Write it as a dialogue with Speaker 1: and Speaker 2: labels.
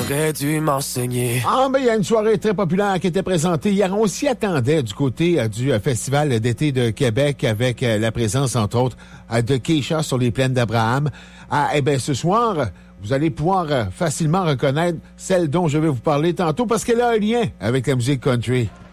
Speaker 1: T'aurais dû m'enseigner.
Speaker 2: Ah, mais il y a une soirée très populaire qui était présentée hier. On s'y attendait du côté du Festival d'été de Québec avec la présence, entre autres, de Keisha sur les plaines d'Abraham. Eh bien, ce soir, vous allez pouvoir facilement reconnaître celle dont je vais vous parler tantôt parce qu'elle a un lien avec la musique country.